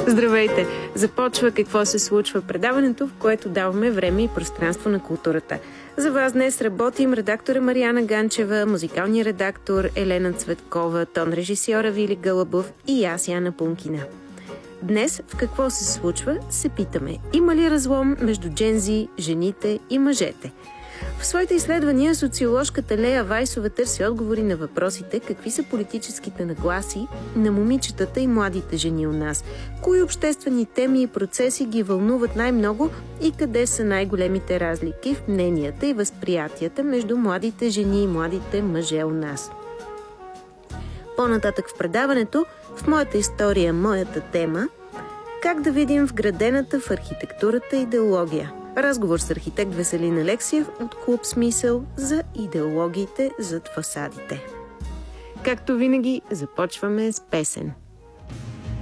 Здравейте! Започва "Какво се случва?" предаването, в което даваме време и пространство на културата. За вас днес работим редактора Мариана Ганчева, музикалния редактор Елена Цветкова, тон режисьора Вили Гълъбов и аз, Яна Пункина. Днес в "Какво се случва?" се питаме: има ли разлом между джензи, жените и мъжете? В своите изследвания социоложката Лея Вайсова търси отговори на въпросите: какви са политическите нагласи на момичетата и младите жени у нас, кои обществени теми и процеси ги вълнуват най-много и къде са най-големите разлики в мненията и възприятията между младите жени и младите мъже у нас. По-нататък в предаването, в моята история, моята тема, как да видим вградената в архитектурата идеология. Разговор с архитект Веселин Алексиев от Клуб Смисъл за идеологиите зад фасадите. Както винаги, започваме с песен.